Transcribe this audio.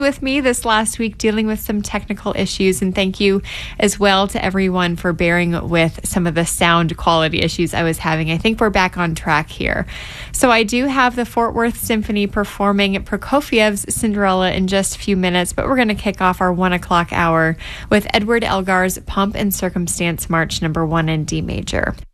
with me this last week dealing with some technical issues, and thank you as well to everyone for bearing with some of the sound quality issues I was having. I think we're back on track here. So I do have the Fort Worth Symphony performing Prokofiev's Cinderella in just a few minutes, but we're going to kick off our 1 o'clock hour with Edward Elgar's Pomp and Circumstance March No. 1 in D major.